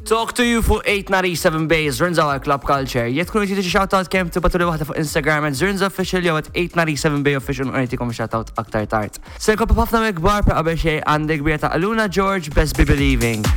Talk to you fuq 897 Bay, Zrinza għal Club Culture. Jek tkunu tiġi shoutout kemm tibatu li waħda fuq Instagram @Zrinza Official jew @897 Bay Official unajtikom shoutout aktar tard. Se nkomplu ħafna mikbar per qabel xejn għandek bija ta' Aluna George Best Be Believing.